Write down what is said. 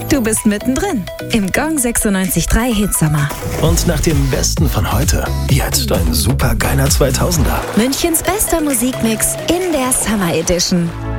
Du bist mittendrin im Gong 96.3 Hitsommer. Und nach dem Besten von heute, jetzt ein supergeiler 2000er. Münchens bester Musikmix in der Summer Edition.